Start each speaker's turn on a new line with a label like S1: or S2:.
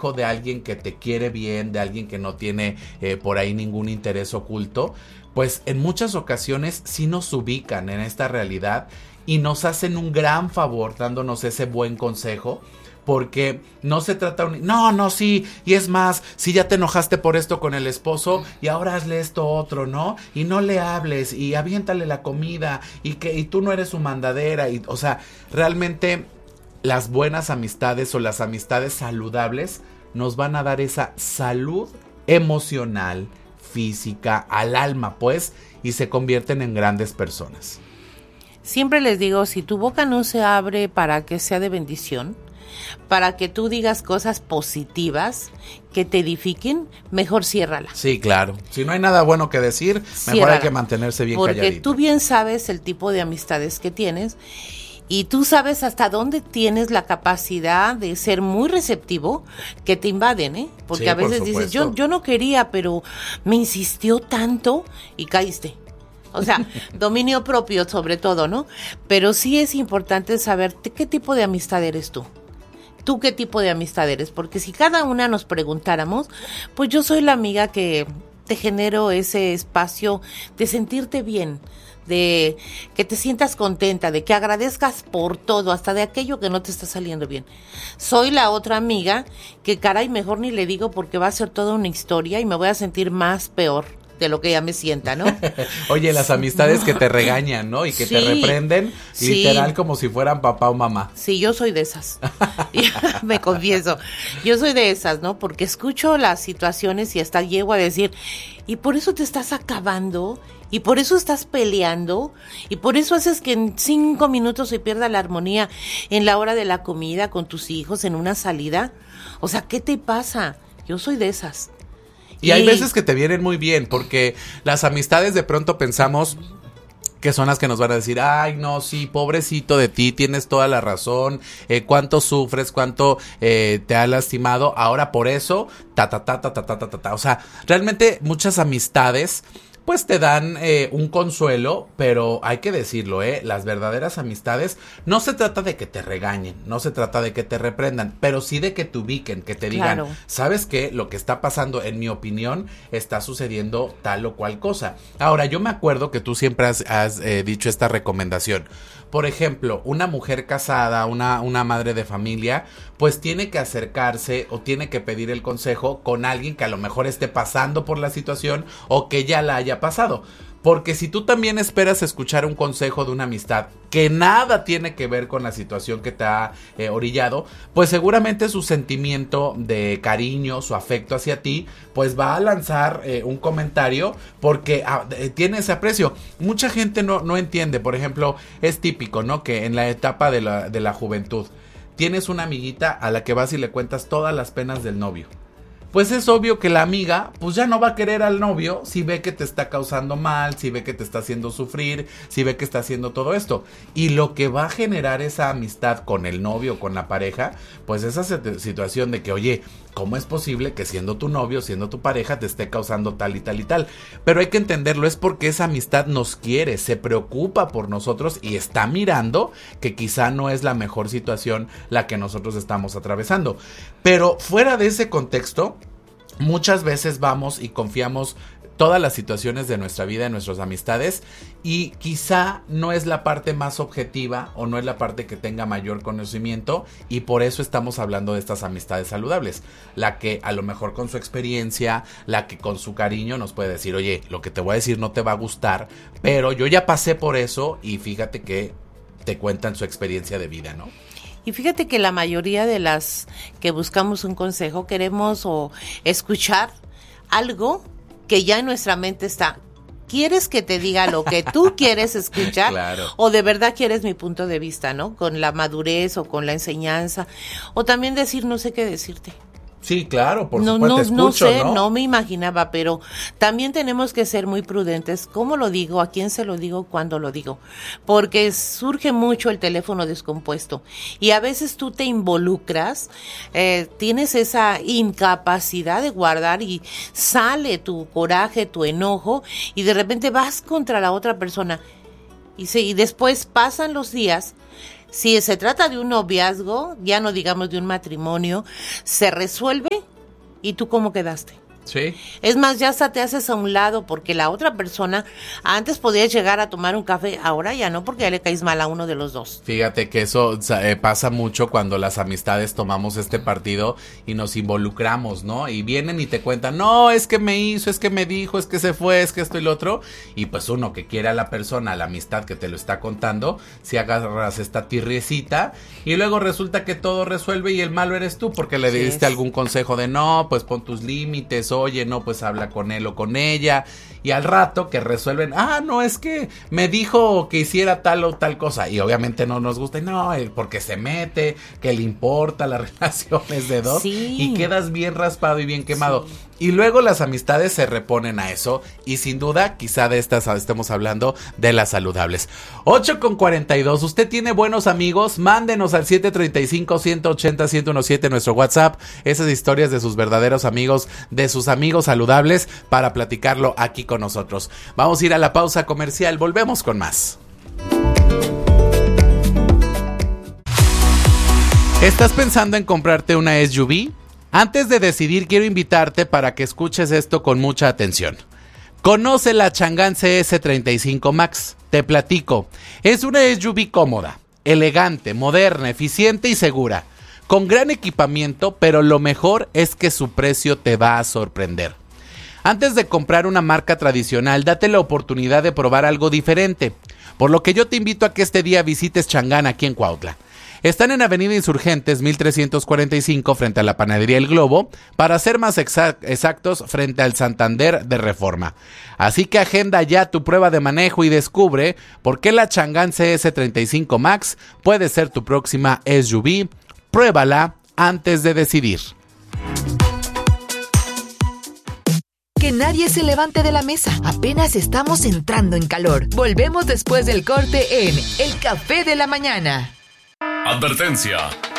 S1: reflejo de alguien que te quiere bien, de alguien que no tiene por ahí ningún interés oculto, pues en muchas ocasiones sí nos ubican en esta realidad y nos hacen un gran favor dándonos ese buen consejo. Porque no se trata sí, y es más, si ya te enojaste por esto con el esposo y ahora hazle esto otro, ¿no? Y no le hables y aviéntale la comida y tú no eres su mandadera, o sea, realmente las buenas amistades o las amistades saludables nos van a dar esa salud emocional, física, al alma, pues, y se convierten en grandes personas.
S2: Siempre les digo, si tu boca no se abre para que sea de bendición, para que tú digas cosas positivas que te edifiquen, mejor ciérrala.
S1: Sí, claro. Si no hay nada bueno que decir, mejor hay que mantenerse bien calladito.
S2: Porque tú bien sabes el tipo de amistades que tienes y tú sabes hasta dónde tienes la capacidad de ser muy receptivo, que te invaden, ¿eh? Porque sí, a veces dices, yo no quería, pero me insistió tanto y caíste. O sea, dominio propio sobre todo, ¿no? Pero sí es importante saber qué tipo de amistad eres tú. ¿Tú qué tipo de amistad eres? Porque si cada una nos preguntáramos, pues yo soy la amiga que te genero ese espacio de sentirte bien, de que te sientas contenta, de que agradezcas por todo, hasta de aquello que no te está saliendo bien. Soy la otra amiga que caray, mejor ni le digo porque va a ser toda una historia y me voy a sentir más peor de lo que ya me sienta, ¿no?
S1: Oye, las amistades que te regañan, ¿no? Y que te reprenden, literal como si fueran papá o mamá.
S2: Sí, yo soy de esas. Me confieso. Yo soy de esas, ¿no? Porque escucho las situaciones y hasta llego a decir, y por eso te estás acabando, y por eso estás peleando, y por eso haces que en 5 minutos se pierda la armonía en la hora de la comida con tus hijos, en una salida. O sea, ¿qué te pasa? Yo soy de esas.
S1: Y hay veces que te vienen muy bien, porque las amistades de pronto pensamos que son las que nos van a decir, ay, no, sí, pobrecito de ti, tienes toda la razón, cuánto sufres, cuánto te ha lastimado, ahora por eso, o sea, realmente muchas amistades pues te dan un consuelo, pero hay que decirlo, las verdaderas amistades no se trata de que te regañen, no se trata de que te reprendan, pero sí de que te ubiquen, que te digan, ¿sabes qué? Lo que está pasando, en mi opinión, está sucediendo tal o cual cosa. Ahora, yo me acuerdo que tú siempre has dicho esta recomendación. Por ejemplo, una mujer casada, una madre de familia, pues tiene que acercarse o tiene que pedir el consejo con alguien que a lo mejor esté pasando por la situación o que ya la haya pasado. Porque si tú también esperas escuchar un consejo de una amistad que nada tiene que ver con la situación que te ha orillado, pues seguramente su sentimiento de cariño, su afecto hacia ti, pues va a lanzar un comentario porque tiene ese aprecio. Mucha gente no entiende, por ejemplo, es típico, ¿no? Que en la etapa de la juventud tienes una amiguita a la que vas y le cuentas todas las penas del novio. Pues es obvio que la amiga pues ya no va a querer al novio si ve que te está causando mal, si ve que te está haciendo sufrir, si ve que está haciendo todo esto. Y lo que va a generar esa amistad con el novio, con la pareja, pues esa situación de que, oye, ¿cómo es posible que siendo tu novio, siendo tu pareja, te esté causando tal y tal y tal? Pero hay que entenderlo, es porque esa amistad nos quiere, se preocupa por nosotros y está mirando que quizá no es la mejor situación la que nosotros estamos atravesando. Pero fuera de ese contexto, muchas veces vamos y confiamos todas las situaciones de nuestra vida en nuestras amistades y quizá no es la parte más objetiva o no es la parte que tenga mayor conocimiento y por eso estamos hablando de estas amistades saludables. La que a lo mejor con su experiencia, la que con su cariño nos puede decir, oye, lo que te voy a decir no te va a gustar, pero yo ya pasé por eso y fíjate que te cuentan su experiencia de vida, ¿no?
S2: Y fíjate que la mayoría de las que buscamos un consejo queremos o escuchar algo que ya en nuestra mente está. ¿Quieres que te diga lo que tú quieres escuchar? Claro. O de verdad quieres mi punto de vista, ¿no? Con la madurez o con la enseñanza. O también decir, no sé qué decirte.
S1: Sí, claro, por supuesto, te escucho,
S2: no me imaginaba, pero también tenemos que ser muy prudentes. ¿Cómo lo digo? ¿A quién se lo digo? ¿Cuándo lo digo? Porque surge mucho el teléfono descompuesto y a veces tú te involucras, tienes esa incapacidad de guardar y sale tu coraje, tu enojo y de repente vas contra la otra persona y después pasan los días. Si se trata de un noviazgo, ya no digamos de un matrimonio, se resuelve ¿Y tú cómo quedaste?
S1: Sí.
S2: Es más, ya hasta te haces a un lado porque la otra persona, antes podías llegar a tomar un café, ahora ya no, porque ya le caes mal a uno de los dos.
S1: Fíjate que eso pasa mucho cuando las amistades tomamos este partido y nos involucramos, ¿no? Y vienen y te cuentan, no, es que me hizo, es que me dijo, es que se fue, es que esto y lo otro. Y pues uno que quiere a la persona, a la amistad que te lo está contando, si agarras esta tirriecita y luego resulta que todo resuelve y el malo eres tú porque le diste algún consejo de no, pues pon tus límites, oye, no, pues habla con él o con ella, y al rato que resuelven, no, es que me dijo que hiciera tal o tal cosa, y obviamente no nos gusta, y no, porque se mete, que le importa las relaciones de dos, y quedas bien raspado y bien quemado. Sí. Y luego las amistades se reponen a eso, y sin duda, quizá de estas estemos hablando de las saludables. 8:42, ¿usted tiene buenos amigos? Mándenos al 735-180-1017 nuestro WhatsApp, esas historias de sus verdaderos amigos, de sus amigos saludables, para platicarlo aquí con nosotros. Vamos a ir a la pausa comercial, volvemos con más. ¿Estás pensando en comprarte una SUV? Antes de decidir, quiero invitarte para que escuches esto con mucha atención. Conoce la Chang'an CS35 Max. Te platico. Es una SUV cómoda, elegante, moderna, eficiente y segura. Con gran equipamiento, pero lo mejor es que su precio te va a sorprender. Antes de comprar una marca tradicional, date la oportunidad de probar algo diferente. Por lo que yo te invito a que este día visites Chang'an aquí en Cuautla. Están en Avenida Insurgentes 1345 frente a la Panadería El Globo, para ser más exactos frente al Santander de Reforma. Así que agenda ya tu prueba de manejo y descubre por qué la Chang'an CS35 Max puede ser tu próxima SUV. Pruébala antes de decidir.
S3: Que nadie se levante de la mesa. Apenas estamos entrando en calor. Volvemos después del corte en El Café de la Mañana.
S4: Advertencia.